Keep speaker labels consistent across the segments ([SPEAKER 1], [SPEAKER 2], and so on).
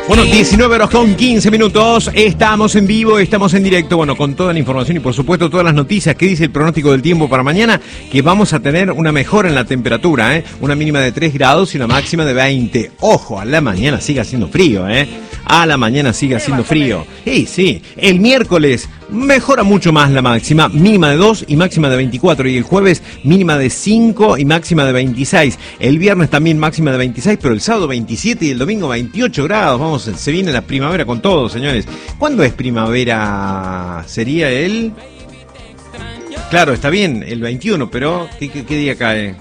[SPEAKER 1] Bueno, 19 horas con 15 minutos, estamos en vivo, estamos en directo, bueno, con toda la información y por supuesto todas las noticias que dice el pronóstico del tiempo para mañana, que vamos a tener una mejora en la temperatura, una mínima de 3 grados y una máxima de 20. Ojo, a la mañana sigue haciendo frío, a la mañana sigue haciendo frío. Sí, el miércoles mejora mucho más la máxima, mínima de 2 y máxima de 24, y el jueves mínima de 5 y máxima de 26. El viernes también máxima de 26, pero el sábado 27 y el domingo 28 grados. Vamos, se viene la primavera con todo, señores. ¿Cuándo es primavera? ¿Sería el...? Claro, está bien, el 21, pero ¿qué día cae?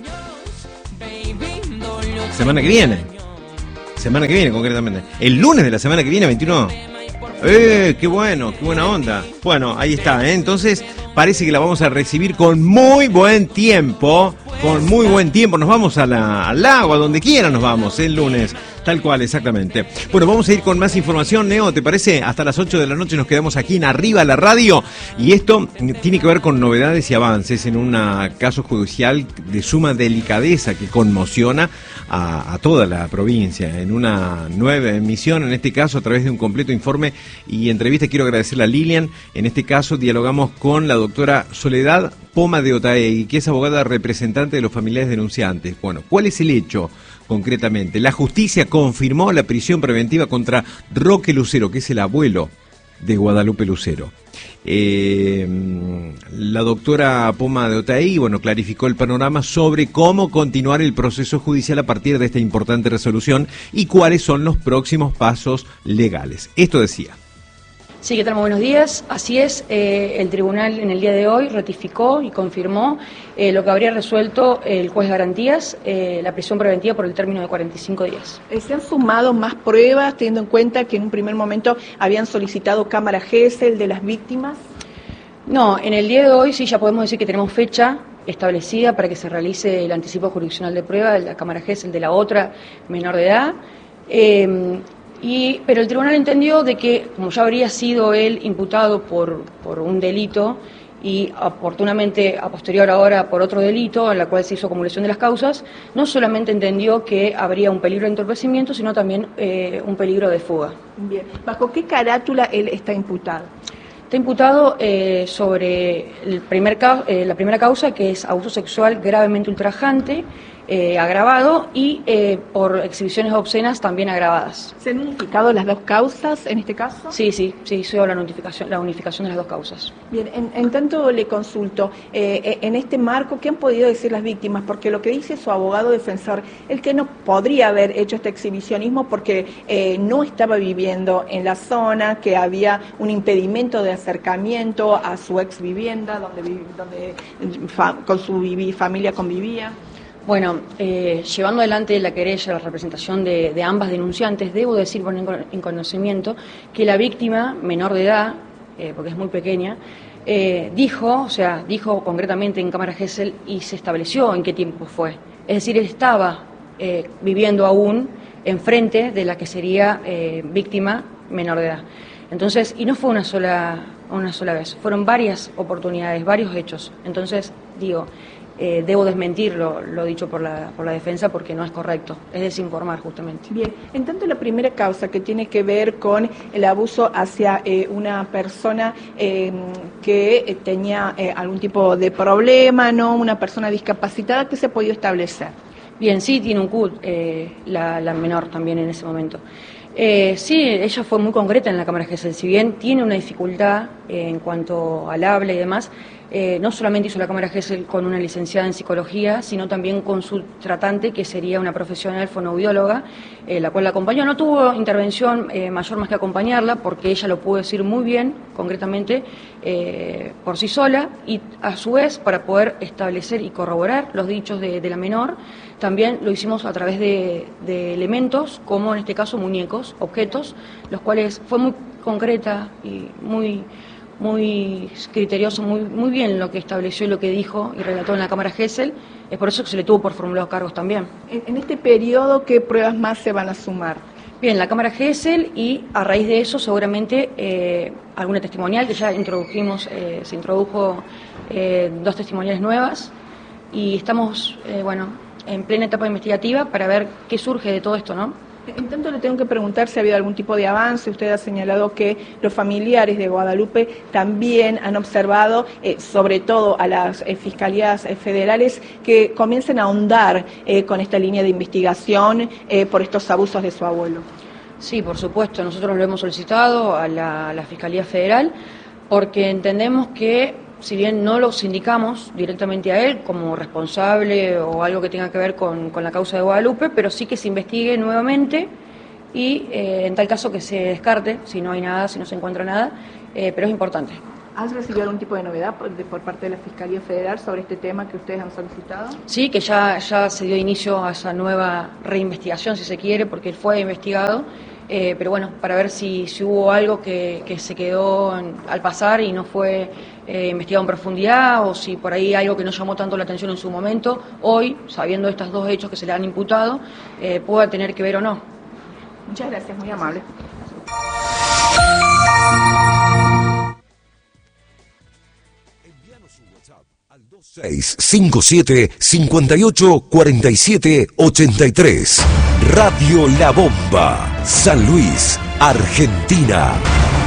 [SPEAKER 1] Semana que viene concretamente. El lunes de la semana que viene, 21. Qué bueno, qué buena onda. Bueno, ahí está, Entonces parece que la vamos a recibir con muy buen tiempo. Nos vamos al agua, donde quiera nos vamos, el lunes. Tal cual, exactamente. Bueno, vamos a ir con más información, Neo, ¿te parece? Hasta las 8 de la noche nos quedamos aquí en Arriba la Radio. Y esto tiene que ver con novedades y avances en un caso judicial de suma delicadeza que conmociona a toda la provincia. En una nueva emisión, en este caso a través de un completo informe y entrevista, quiero agradecerle a Lilian. En este caso dialogamos con la doctora Soledad Poma de Otaegui, que es abogada representante de los familiares denunciantes. Bueno, ¿cuál es el hecho? Concretamente, la justicia confirmó la prisión preventiva contra Roque Lucero, que es el abuelo de Guadalupe Lucero. La doctora Poma de Otaegui, clarificó el panorama sobre cómo continuar el proceso judicial a partir de esta importante resolución y cuáles son los próximos pasos legales. Esto decía.
[SPEAKER 2] Sí, ¿qué tal? Muy buenos días. Así es, el tribunal en el día de hoy ratificó y confirmó lo que habría resuelto el juez de garantías, la prisión preventiva por el término de 45 días.
[SPEAKER 3] ¿Se han sumado más pruebas, teniendo en cuenta que en un primer momento habían solicitado cámara Gesell de las víctimas?
[SPEAKER 2] No, en el día de hoy sí ya podemos decir que tenemos fecha establecida para que se realice el anticipo jurisdiccional de prueba de la cámara Gesell de la otra menor de edad. Pero el tribunal entendió de que, como ya habría sido él imputado por un delito y oportunamente a posterior ahora por otro delito, en la cual se hizo acumulación de las causas, no solamente entendió que habría un peligro de entorpecimiento, sino también un peligro de fuga.
[SPEAKER 3] Bien. ¿Bajo qué carátula él está imputado?
[SPEAKER 2] Está imputado sobre la primera causa, que es abuso sexual gravemente ultrajante, agravado, y por exhibiciones obscenas también agravadas.
[SPEAKER 3] ¿Se han unificado las dos causas en este caso?
[SPEAKER 2] Sí, hizo la unificación de las dos causas.
[SPEAKER 3] Bien, en tanto le consulto, en este marco, ¿qué han podido decir las víctimas? Porque lo que dice su abogado defensor, el que no podría haber hecho este exhibicionismo porque no estaba viviendo en la zona, que había un impedimento de acercamiento a su ex vivienda, donde con su familia convivía.
[SPEAKER 2] Bueno, llevando adelante la querella, la representación de ambas denunciantes, debo decir, poner en conocimiento, que la víctima, menor de edad, porque es muy pequeña, dijo concretamente en cámara Gesell y se estableció en qué tiempo fue. Es decir, él estaba viviendo aún enfrente de la que sería víctima menor de edad. Entonces, y no fue una sola vez, fueron varias oportunidades, varios hechos. Entonces, debo desmentir lo dicho por la defensa porque no es correcto, es desinformar justamente.
[SPEAKER 3] Bien, en tanto la primera causa que tiene que ver con el abuso hacia una persona que tenía algún tipo de problema, ¿no? Una persona discapacitada, ¿qué se ha podido establecer?
[SPEAKER 2] Bien, sí, tiene un CUD, la menor también en ese momento. Sí, ella fue muy concreta en la cámara Gesell, si bien tiene una dificultad en cuanto al habla y demás, no solamente hizo la cámara Gesell con una licenciada en psicología, sino también con su tratante, que sería una profesional fonoaudióloga, la cual la acompañó. No tuvo intervención mayor más que acompañarla, porque ella lo pudo decir muy bien, concretamente, por sí sola, y a su vez, para poder establecer y corroborar los dichos de la menor, también lo hicimos a través de elementos, como en este caso muñecos, objetos, los cuales fue muy concreta y muy criterioso, muy bien lo que estableció y lo que dijo y relató en la cámara Gesell. Es por eso que se le tuvo por formulados cargos también.
[SPEAKER 3] En este periodo, ¿qué pruebas más se van a sumar?
[SPEAKER 2] Bien, la cámara Gesell, y a raíz de eso seguramente alguna testimonial, que ya introdujimos, se introdujo 2 testimoniales nuevas, y estamos en plena etapa investigativa para ver qué surge de todo esto, ¿no?
[SPEAKER 3] En tanto le tengo que preguntar si ha habido algún tipo de avance. Usted ha señalado que los familiares de Guadalupe también han observado, sobre todo a las fiscalías federales, que comiencen a ahondar con esta línea de investigación por estos abusos de su abuelo.
[SPEAKER 2] Sí, por supuesto, nosotros lo hemos solicitado a la Fiscalía Federal porque entendemos que, si bien no lo sindicamos directamente a él como responsable o algo que tenga que ver con la causa de Guadalupe, pero sí que se investigue nuevamente y en tal caso que se descarte si no hay nada, si no se encuentra nada, pero es importante.
[SPEAKER 3] ¿Has recibido algún tipo de novedad por parte de la Fiscalía Federal sobre este tema que ustedes han solicitado?
[SPEAKER 2] Sí, que ya se dio inicio a esa nueva reinvestigación, si se quiere, porque él fue investigado. Pero bueno, para ver si hubo algo que se quedó al pasar y no fue investigado en profundidad, o si por ahí algo que no llamó tanto la atención en su momento, hoy, sabiendo estos dos hechos que se le han imputado, pueda tener que ver o no.
[SPEAKER 3] Muchas gracias, muy amable.
[SPEAKER 4] Envíanos un WhatsApp al 2657-584783. Radio La Bomba, San Luis, Argentina.